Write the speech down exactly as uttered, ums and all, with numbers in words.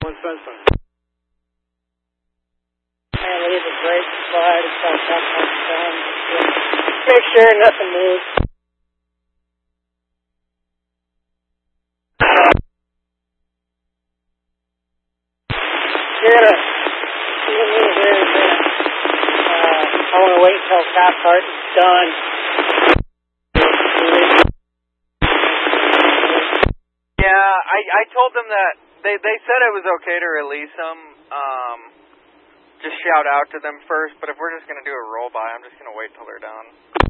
And leave the brake slide until that comes down. Make sure nothing moves. You're gonna see me here in a minute. Uh, I want to wait until Cap Cart is done. Yeah, I I told them that they they said it was okay to release them. Um, just shout out to them first. But if we're just gonna do a roll by, I'm just gonna wait till they're done.